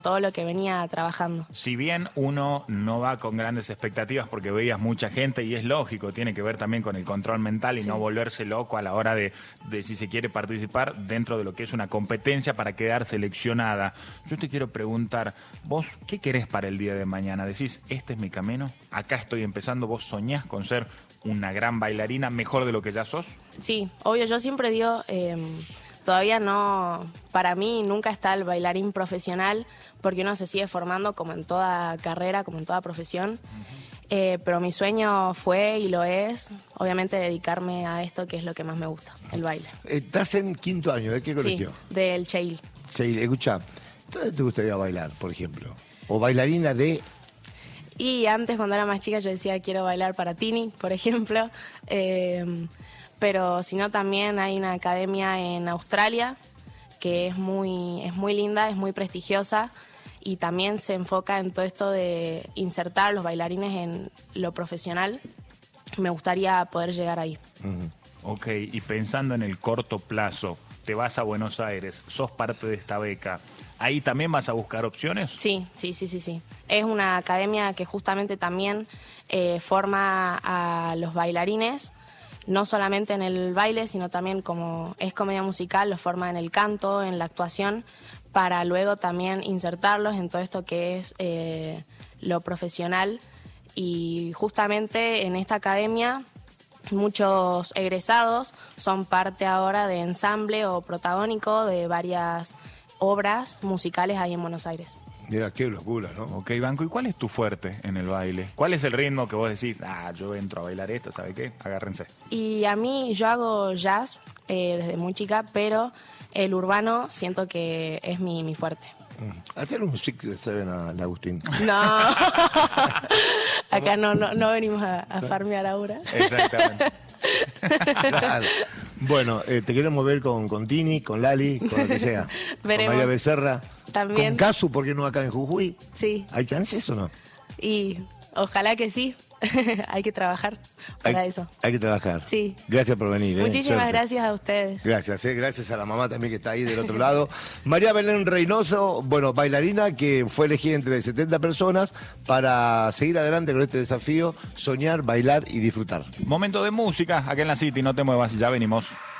todo lo que venía trabajando. Si bien uno no va con grandes expectativas porque veías mucha gente y es lógico, tiene que ver también con el control mental y no volverse loco a la hora de si se quiere participar dentro de lo que es una competencia para quedar seleccionada. Yo te quiero preguntar, vos, ¿qué querés para el día de mañana? Decís, este es mi camino, acá estoy empezando, ¿vos soñás con ser una gran bailarina, mejor de lo que ya sos? Sí, obvio, yo siempre digo... Todavía no, para mí nunca está el bailarín profesional porque uno se sigue formando como en toda carrera, como en toda profesión. Pero mi sueño fue y lo es, obviamente, dedicarme a esto que es lo que más me gusta, el baile. Estás en quinto año, ¿de qué colegio? Sí, del Cheil. Cheil, escuchá, ¿dónde te gustaría bailar, por ejemplo? O bailarina de... Y antes, cuando era más chica, yo decía quiero bailar para Tini, por ejemplo. Pero si no, también hay una academia en Australia que es muy linda, es muy prestigiosa y también se enfoca en todo esto de insertar a los bailarines en lo profesional. Me gustaría poder llegar ahí. Ok, y pensando en el corto plazo, te vas a Buenos Aires, sos parte de esta beca, ¿ahí también vas a buscar opciones? Sí. Es una academia que justamente también forma a los bailarines, no solamente en el baile, sino también como es comedia musical, los forma en el canto, en la actuación, para luego también insertarlos en todo esto que es lo profesional. Y justamente en esta academia muchos egresados son parte ahora de ensamble o protagónico de varias obras musicales ahí en Buenos Aires. Mira, qué locura, ¿no? Ok, Banco, ¿y cuál es tu fuerte en el baile? ¿Cuál es el ritmo que vos decís, yo entro a bailar esto, ¿sabe qué? Agárrense. Y a mí, yo hago jazz desde muy chica, pero el urbano siento que es mi fuerte. Hacer un Secret Seven a Agustín. No, acá no venimos a farmear ahora. Exactamente. Claro. Bueno, te queremos ver con Tini, con Lali, con lo que sea. Veremos. Con María Becerra. También. Con Casu, ¿por qué no acá en Jujuy? Sí. ¿Hay chances o no? Y ojalá que sí. Hay que trabajar para eso. Hay que trabajar. Sí. Gracias por venir. Muchísimas Suerte. gracias a ustedes. Gracias, gracias a la mamá también que está ahí del otro lado. María Belén Reynoso, bueno, bailarina que fue elegida entre 70 personas para seguir adelante con este desafío, soñar, bailar y disfrutar. Momento de música, acá en la City, no te muevas, ya venimos.